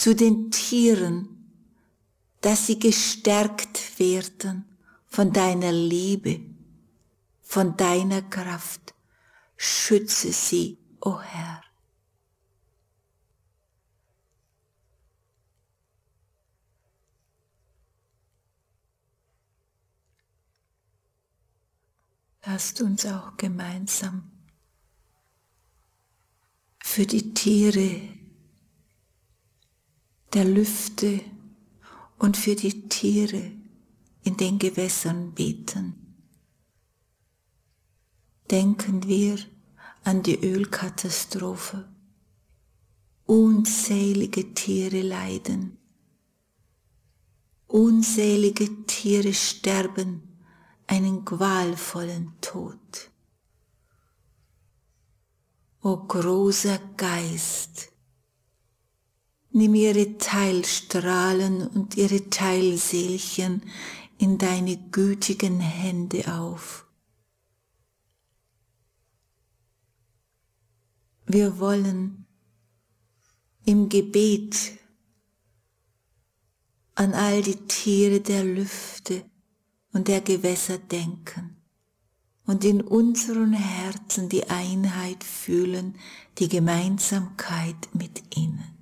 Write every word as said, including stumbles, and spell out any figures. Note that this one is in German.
zu den Tieren, dass sie gestärkt werden von deiner Liebe, von deiner Kraft. Schütze sie, o Herr. Lasst uns auch gemeinsam für die Tiere der Lüfte und für die Tiere in den Gewässern beten. Denken wir an die Ölkatastrophe. Unzählige Tiere leiden. Unzählige Tiere sterben einen qualvollen Tod. O großer Geist, nimm ihre Teilstrahlen und ihre Teilseelchen in deine gütigen Hände auf. Wir wollen im Gebet an all die Tiere der Lüfte und der Gewässer denken und in unseren Herzen die Einheit fühlen, die Gemeinsamkeit mit ihnen.